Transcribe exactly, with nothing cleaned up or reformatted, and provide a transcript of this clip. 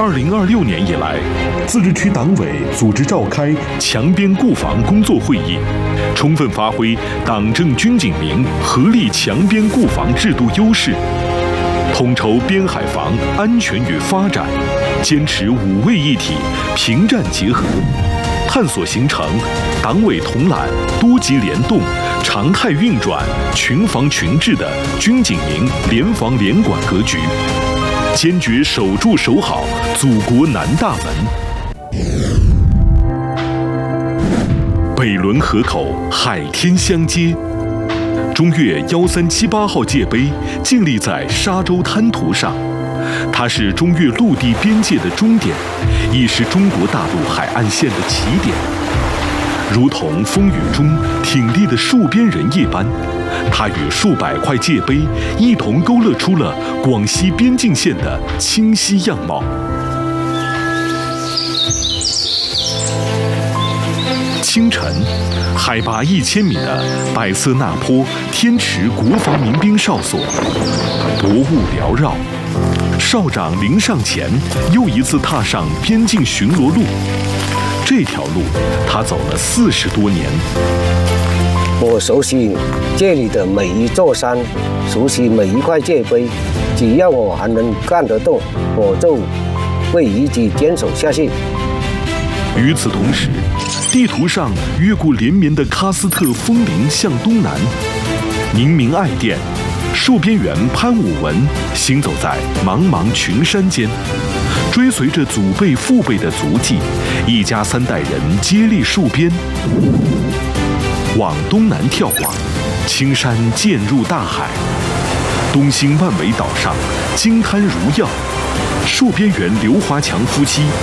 二零二六年以来，自治区党委组织召开强边固防工作会议，充分发挥党政军警民合力强边固防制度优势，统筹边海防安全与发展，坚持五位一体、平战结合，探索形成党委统揽、多级联动、常态运转、群防群治的军警民联防联管格局，坚决守住守好祖国南大门。北仑河口海天相接，中越幺三七八号界碑静立在沙洲滩涂上，它是中越陆地边界的终点，亦是中国大陆海岸线的起点。如同风雨中挺立的戍边人一般，它与数百块界碑一同勾勒出了广西边境线的清晰样貌。清晨，海拔一千米的百色那坡天池国防民兵哨所，薄雾缭绕。哨长临上前，又一次踏上边境巡逻路。这条路，他走了四十多年。 我熟悉这里的每一座山，熟悉每一块界碑。只要我还能干得动，我就会一直坚守下去。 与此同时，地图上越过连绵的喀斯特峰林向东南，宁明爱店，戍边员潘武文行走在茫茫群山间，追随着祖辈父辈的足迹，一家三代人接力戍边。往东南眺望，青山渐入大海，东兴万维岛上惊滩如药，戍边员刘华强夫妻